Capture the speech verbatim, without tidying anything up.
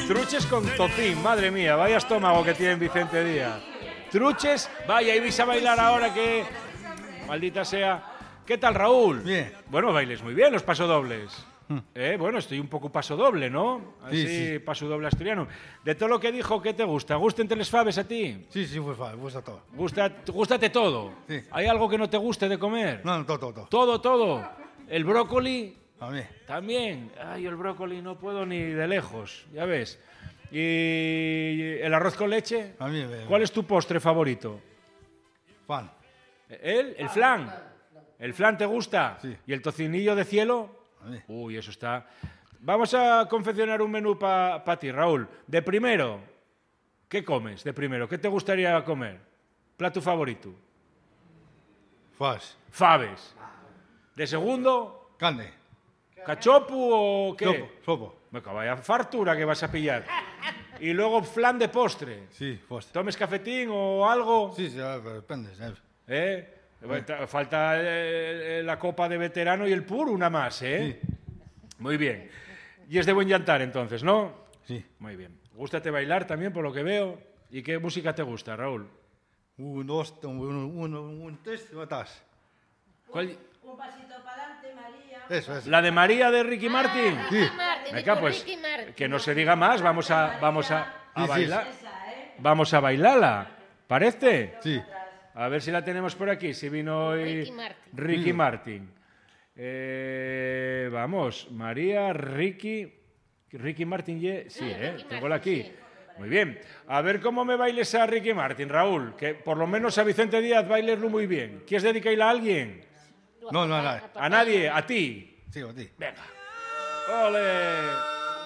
Truches con tocín, madre mía, vaya estómago que tiene Vicente Díaz. Truches, vaya, y vais a bailar ahora que... Maldita sea. ¿Qué tal, Raúl? Bien. Bueno, bailes muy bien los pasodobles. Mm. Eh, bueno, estoy un poco pasodoble, ¿no? Así, sí, sí. pasodoble asturiano. De todo lo que dijo, ¿qué te gusta? ¿Gustan les faves a ti? Sí, sí, pues faves, gusta todo. Gusta, ¿Gústate todo? Sí. ¿Hay algo que no te guste de comer? No, no, todo, todo. Todo, todo. todo. ¿El brócoli? A mí. También. Ay, el brócoli no puedo ni de lejos, ya ves. ¿Y el arroz con leche? A mí. Me, ¿Cuál es tu postre favorito? Flan. ¿El? ¿El flan? ¿El flan te gusta? Sí. ¿Y el tocinillo de cielo? A mí. Uy, eso está... Vamos a confeccionar un menú para pa ti, Raúl. De primero, ¿qué comes? De primero, ¿qué te gustaría comer? ¿Plato favorito? Faves. Faves. ¿De segundo? Carne. ¿Cachopu o qué? Sopo, sopo. Venga, vaya fartura que vas a pillar. Y luego flan de postre. Sí, postre. ¿Tomes cafetín o algo? Sí, sí, depende. ¿Sabes? ¿Eh? Eh. Falta eh, la copa de veterano y el puro, una más, ¿eh? Sí. Muy bien. Y es de buen llantar, entonces, ¿no? Sí. Muy bien. ¿Gústate bailar también, por lo que veo? ¿Y qué música te gusta, Raúl? Un, dos, uno, uno, un, tres, y estás. ¿Cuál? Un pasito para adelante, María. Eso, eso. ¿La de María de Ricky Martin? Sí. Venga, pues, que no se diga más, vamos a, vamos a, a Sí, sí. bailar. Vamos a bailarla, ¿parece? Sí. A ver si la tenemos por aquí, si vino hoy Ricky Martin. Ricky Martin. Eh, vamos, María, Ricky... Ricky Martin, ye- sí, Ah, ¿eh? Ricky Tengo Martin, aquí. sí. Muy bien. A ver cómo me bailes a Ricky Martin, Raúl, que por lo menos a Vicente Díaz bailerlo muy bien. ¿Quieres dedicarla a alguien? No, no, no. ¿A nadie? ¿A ti? Sí, a ti. Venga. ¡Ole!